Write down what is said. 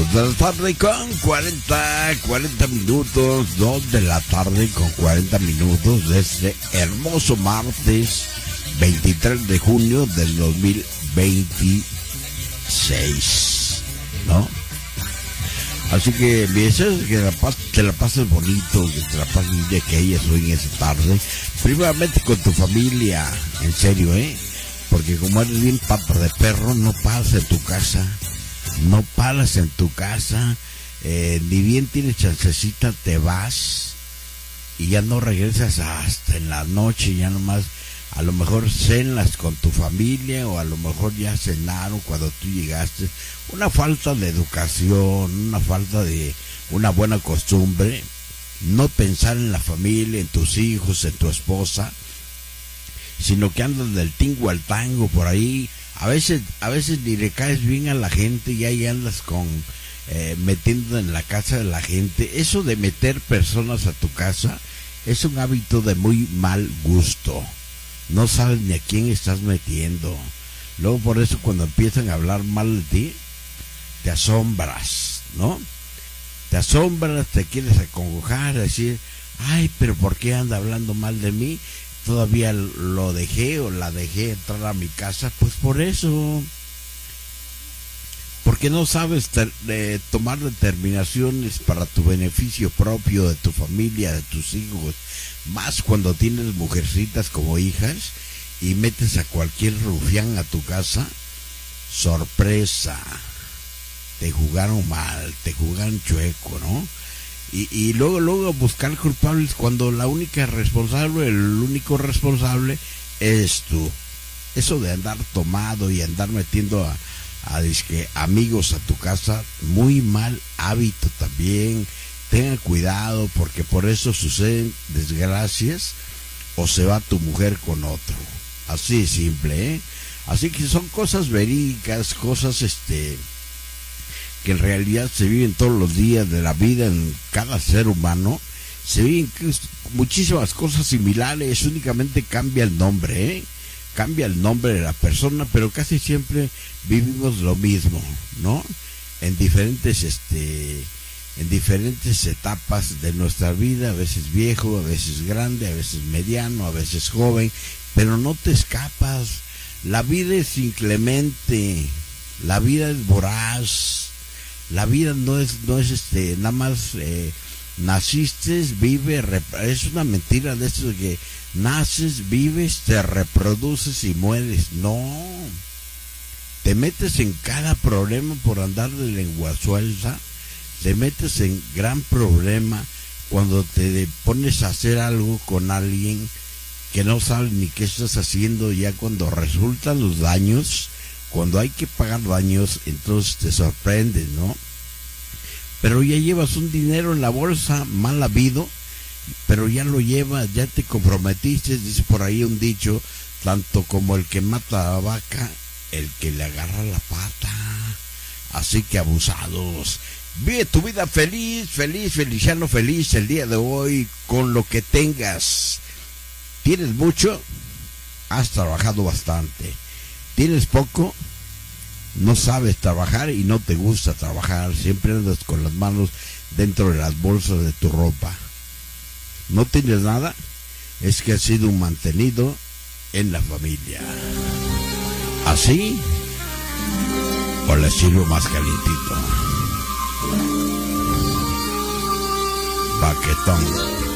2 de la tarde con 40 minutos, 2 de la tarde con 40 minutos de este hermoso martes 23 de junio del 2026, ¿no? Así que mi deseo es que te la pases bonito, que te la pases de que ella hoy en esa tarde, primeramente con tu familia, en serio, porque como eres bien pata de perro, no paras en tu casa. No paras en tu casa, ni bien tienes chancecita, te vas y ya no regresas hasta en la noche, ya nomás, a lo mejor cenas con tu familia o a lo mejor ya cenaron cuando tú llegaste. Una falta de educación, una falta de una buena costumbre, no pensar en la familia, en tus hijos, en tu esposa, sino que andas del tingo al tango por ahí. A veces ni le caes bien a la gente y ahí andas metiendo en la casa de la gente. Eso de meter personas a tu casa es un hábito de muy mal gusto. No sabes ni a quién estás metiendo. Luego por eso cuando empiezan a hablar mal de ti, te asombras, ¿no? Te asombras, te quieres acongojar, decir, ay, pero ¿por qué anda hablando mal de mí? Todavía lo dejé o la dejé entrar a mi casa, pues por eso, porque no sabes tomar determinaciones para tu beneficio propio, de tu familia, de tus hijos, más cuando tienes mujercitas como hijas y metes a cualquier rufián a tu casa. Sorpresa, te jugaron mal, te jugaron chueco, ¿no? Y luego buscar culpables cuando la única responsable, el único responsable eres tú. Eso de andar tomado y andar metiendo a disque amigos a tu casa, muy mal hábito también. Tengan cuidado porque por eso suceden desgracias o se va tu mujer con otro. Así de simple, Así que son cosas verídicas, cosas que en realidad se viven todos los días de la vida en cada ser humano. Se viven muchísimas cosas similares, únicamente cambia el nombre, cambia el nombre de la persona, pero casi siempre vivimos lo mismo, ¿no? En diferentes etapas de nuestra vida, a veces viejo, a veces grande, a veces mediano, a veces joven, pero no te escapas. La vida es inclemente, la vida es voraz. La vida no es nada más naciste, vive, es una mentira de eso de que naces, vives, te reproduces y mueres. No, te metes en cada problema por andar de lengua suelta, te metes en gran problema cuando te pones a hacer algo con alguien que no sabes ni qué estás haciendo. Ya cuando resultan los daños, cuando hay que pagar daños, entonces te sorprendes, ¿no? Pero ya llevas un dinero en la bolsa, mal habido, pero ya lo llevas, ya te comprometiste, dice por ahí un dicho, tanto como el que mata a la vaca, el que le agarra la pata. Así que abusados. Vive tu vida feliz, feliciano, feliz el día de hoy con lo que tengas. ¿Tienes mucho? Has trabajado bastante. ¿Tienes poco? No sabes trabajar y no te gusta trabajar. Siempre andas con las manos dentro de las bolsas de tu ropa. ¿No tienes nada? Es que has sido un mantenido en la familia. ¿Así? ¿O le sirvo más calientito? Paquetón.